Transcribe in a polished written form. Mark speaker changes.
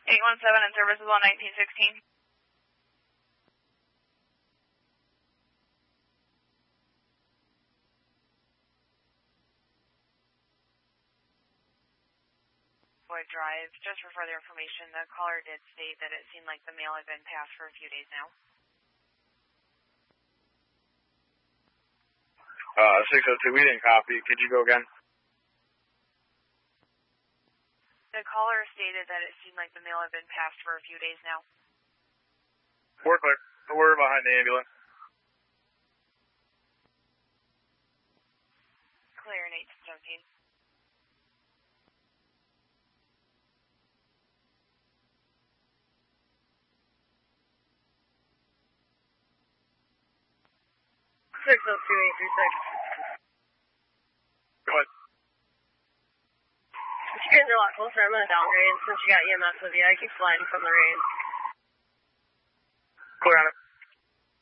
Speaker 1: 817 and serviceable 1916. Boyd Drive, just for further information, the caller did state that it seemed like the mail had been passed for a few days now.
Speaker 2: 602, we didn't copy. Could you go again?
Speaker 1: The caller stated that it seemed like the mail had been passed for a few days now.
Speaker 2: We're clear. We're behind the ambulance.
Speaker 1: Clear in 817.
Speaker 3: Six oh two 836.
Speaker 2: Go ahead.
Speaker 3: If you're getting a lot closer, I'm gonna downgrade since you got EMS with you. I keep sliding from the rain.
Speaker 2: Clear on it.